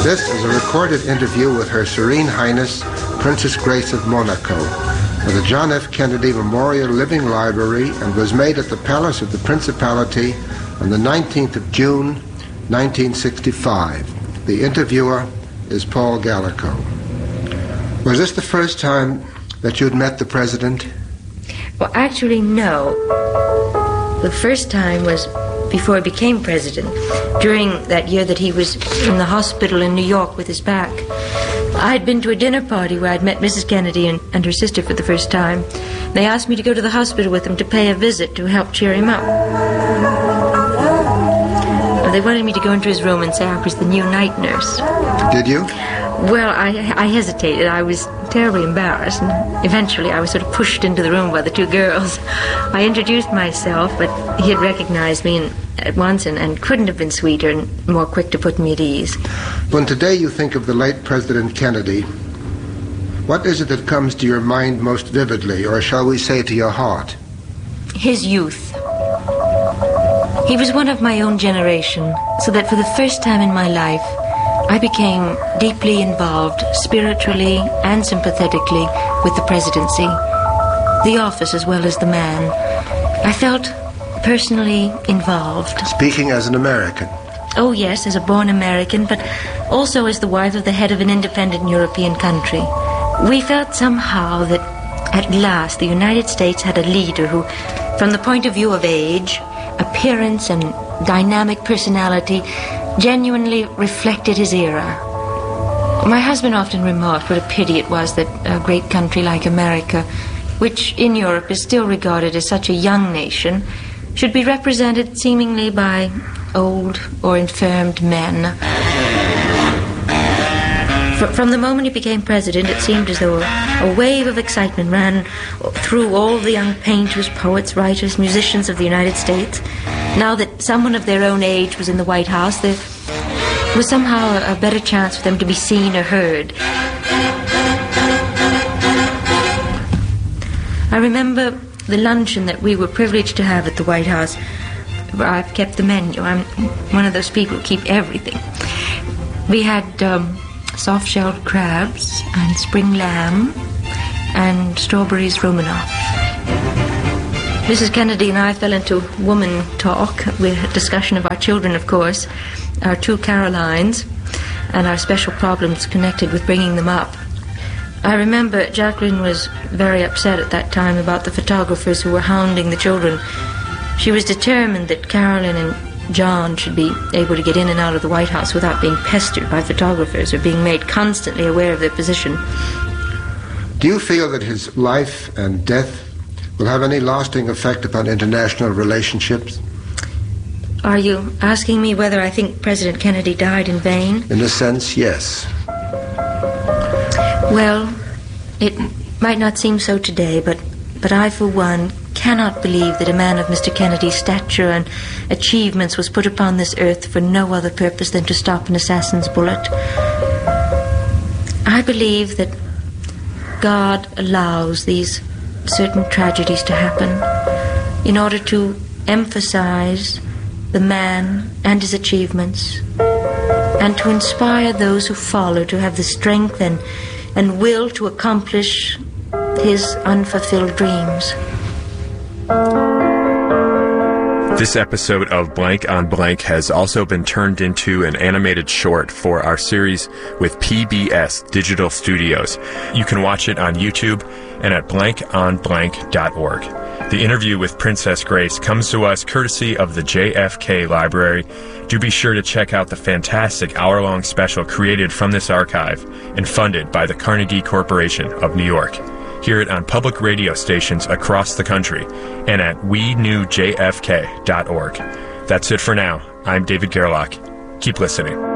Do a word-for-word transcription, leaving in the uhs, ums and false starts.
This is a recorded interview with Her Serene Highness, Princess Grace of Monaco, at the John F. Kennedy Memorial Living Library, and was made at the Palace of the Principality on the nineteenth of June, nineteen sixty-five. The interviewer is Paul Gallico. Was this the first time that you'd met the President? Well, actually, no. The first time was before he became President, during that year that he was in the hospital in New York with his back. I'd been to a dinner party where I'd met Missus Kennedy and, and her sister for the first time. They asked me to go to the hospital with them to pay a visit to help cheer him up. Well, they wanted me to go into his room and say I was the new night nurse. Did you? Well, I, I hesitated. I was terribly embarrassed, and eventually I was sort of pushed into the room by the two girls. I introduced myself, but he had recognized me and, at once and, and couldn't have been sweeter and more quick to put me at ease. When today you think of the late President Kennedy, what is it that comes to your mind most vividly, or shall we say to your heart? His youth. He was one of my own generation, so that for the first time in my life, I became deeply involved, spiritually and sympathetically, with the presidency, the office as well as the man. I felt personally involved. Speaking as an American? Oh, yes, as a born American, but also as the wife of the head of an independent European country. We felt somehow that at last the United States had a leader who, from the point of view of age, appearance, and dynamic personality, genuinely reflected his era. My husband often remarked what a pity it was that a great country like America, which in Europe is still regarded as such a young nation, should be represented seemingly by old or infirmed men. F- from the moment he became president, it seemed as though a, a wave of excitement ran through all the young painters, poets, writers, musicians of the United States. Now that someone of their own age was in the White House, there was somehow a, a better chance for them to be seen or heard. I remember the luncheon that we were privileged to have at the White House. I've kept the menu. I'm one of those people who keep everything. We had um, soft-shelled crabs and spring lamb and strawberries Romanoff. Missus Kennedy and I fell into woman talk with a discussion of our children, of course, our two Carolines, and our special problems connected with bringing them up. I remember Jacqueline was very upset at that time about the photographers who were hounding the children. She was determined that Carolyn and John should be able to get in and out of the White House without being pestered by photographers or being made constantly aware of their position. Do you feel that his life and death will have any lasting effect upon international relationships? Are you asking me whether I think President Kennedy died in vain? In a sense, yes. Well, it might not seem so today, but, but I, for one, cannot believe that a man of Mister Kennedy's stature and achievements was put upon this earth for no other purpose than to stop an assassin's bullet. I believe that God allows these certain tragedies to happen in order to emphasize the man and his achievements, and to inspire those who follow to have the strength and, and will to accomplish his unfulfilled dreams. This episode of Blank on Blank has also been turned into an animated short for our series with P B S Digital Studios. You can watch it on YouTube and at blank on blank dot org. The interview with Princess Grace comes to us courtesy of the J F K Library. Do be sure to check out the fantastic hour-long special created from this archive and funded by the Carnegie Corporation of New York. Hear it on public radio stations across the country and at we knew j f k dot org. That's it for now. I'm David Gerlach. Keep listening.